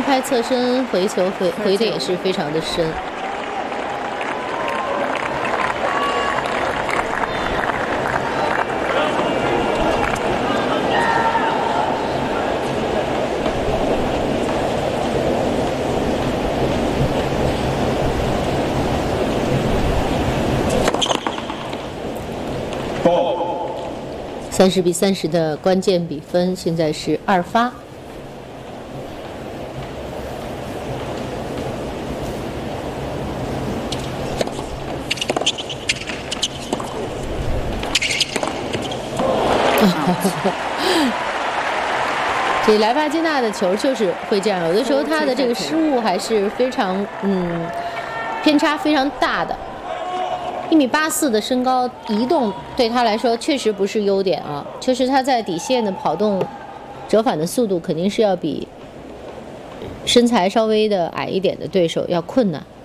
拍侧身回球回的也是非常的深。30-30的关键比分，现在是2发。这莱巴金纳的球就是会这样，有的时候他的这个失误还是非常偏差非常大的。1.84米的身高，移动对他来说确实不是优点啊，就是他在底线的跑动、折返的速度肯定是要比身材稍微的矮一点的对手要困难。